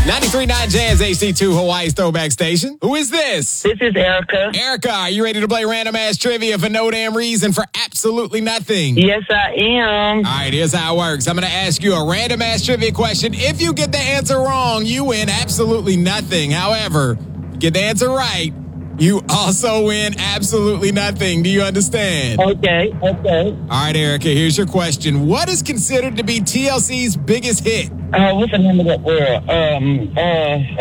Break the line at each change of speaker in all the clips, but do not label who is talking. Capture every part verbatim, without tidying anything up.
ninety-three point nine Jazz H D two, Hawaii's throwback station. Who is this?
This is Erica.
Erica, are you ready to play random ass trivia for no damn reason for absolutely nothing?
Yes, I am.
All right, here's how it works. I'm going to ask you a random ass trivia question. If you get the answer wrong, you win absolutely nothing. However, if you get the answer right, you also win absolutely nothing. Do you understand?
Okay, okay.
All right, Erica, here's your question. What is considered to be T L C's biggest hit?
Uh, what's the name of that world? Um, uh,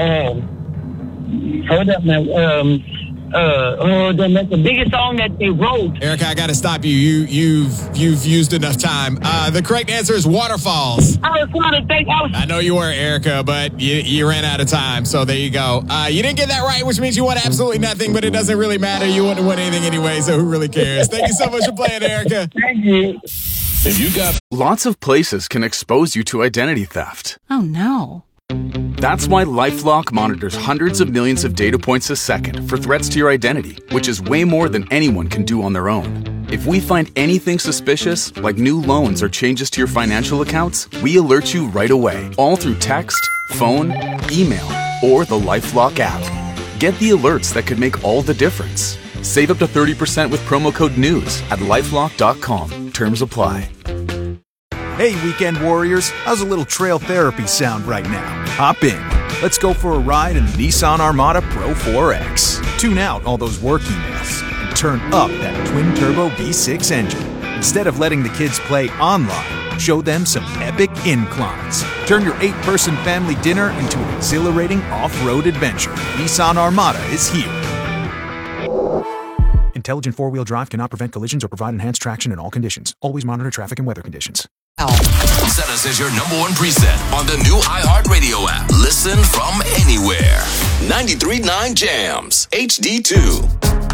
um, hold up now. Um, uh, oh, then that's the biggest song that they wrote.
Erica, I got to stop you. You, you've, you've used enough time. Uh, the correct answer is Waterfalls.
I was trying to think. I was.
I know you were, Erica, but you, you ran out of time, so there you go. Uh, you didn't get that right, which means you won absolutely nothing, but it doesn't really matter. You wouldn't have won anything anyway, so who really cares? Thank you so much for playing, Erica.
Thank you.
If you got
Lots of places can expose you to identity theft.
Oh, no.
That's why LifeLock monitors hundreds of millions of data points a second for threats to your identity, which is way more than anyone can do on their own. If we find anything suspicious, like new loans or changes to your financial accounts, we alert you right away, all through text, phone, email, or the LifeLock app. Get the alerts that could make all the difference. Save up to thirty percent with promo code NEWS at lifelock dot com. Terms apply.
Hey, weekend warriors, how's a little trail therapy sound right now? Hop in. Let's go for a ride in the Nissan Armada Pro four X. Tune out all those work emails and turn up that twin-turbo V six engine. Instead of letting the kids play online, show them some epic inclines. Turn your eight-person family dinner into an exhilarating off-road adventure. Nissan Armada is here. Intelligent four-wheel drive cannot prevent collisions or provide enhanced traction in all conditions. Always monitor traffic and weather conditions.
Set us as your number one preset on the new iHeartRadio app. Listen from anywhere. ninety-three point nine Jams H D two.